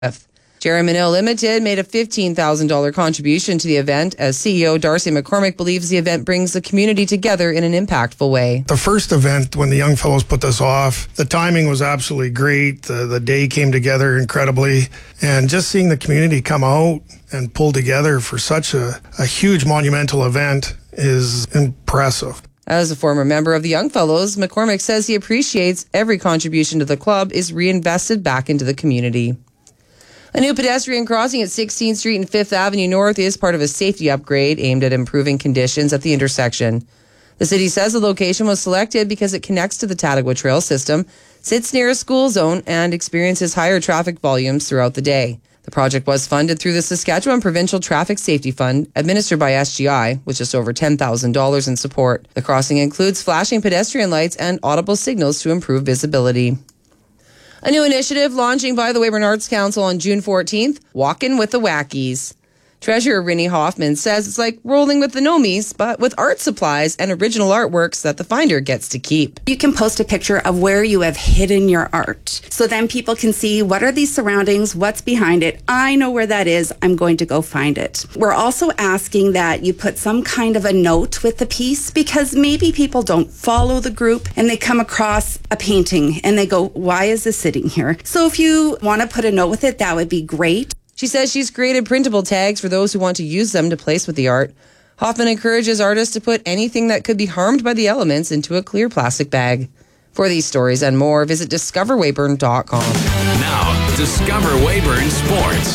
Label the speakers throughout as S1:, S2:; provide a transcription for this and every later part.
S1: Jerry Minil Limited made a $15,000 contribution to the event, as CEO Darcy McCormick believes the event brings the community together in an impactful way.
S2: The first event, when the young fellows put this off, the timing was absolutely great. The day came together incredibly. And just seeing the community come out and pull together for such a huge monumental event is impressive.
S1: As a former member of the Young Fellows, McCormick says he appreciates every contribution to the club is reinvested back into the community. A new pedestrian crossing at 16th Street and 5th Avenue North is part of a safety upgrade aimed at improving conditions at the intersection. The city says the location was selected because it connects to the Tattagua Trail system, sits near a school zone, and experiences higher traffic volumes throughout the day. The project was funded through the Saskatchewan Provincial Traffic Safety Fund, administered by SGI, with just over $10,000 in support. The crossing includes flashing pedestrian lights and audible signals to improve visibility. A new initiative launching by the Weyburn Arts Council on June 14th, Walkin' with the Wackies. Treasurer Rinnie Hoffman says it's like rolling with the Nomies, but with art supplies and original artworks that the finder gets to keep.
S3: You can post a picture of where you have hidden your art. So then people can see, what are these surroundings? What's behind it? I know where that is. I'm going to go find it. We're also asking that you put some kind of a note with the piece, because maybe people don't follow the group and they come across a painting and they go, why is this sitting here? So if you want to put a note with it, that would be great.
S1: She says she's created printable tags for those who want to use them to place with the art. Hoffman encourages artists to put anything that could be harmed by the elements into a clear plastic bag. For these stories and more, visit discoverweyburn.com.
S4: Now, Discover Weyburn Sports.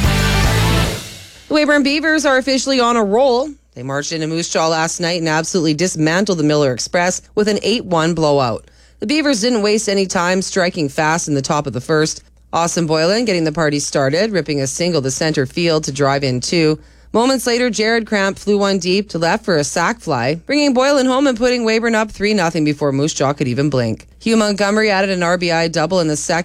S1: The Weyburn Beavers are officially on a roll. They marched into Moose Jaw last night and absolutely dismantled the Miller Express with an 8-1 blowout. The Beavers didn't waste any time, striking fast in the top of the first. Austin Boylan getting the party started, ripping a single to center field to drive in 2. Moments later, Jared Cramp flew one deep to left for a sac fly, bringing Boylan home and putting Weyburn up 3-0 before Moose Jaw could even blink. Hugh Montgomery added an RBI double in the second.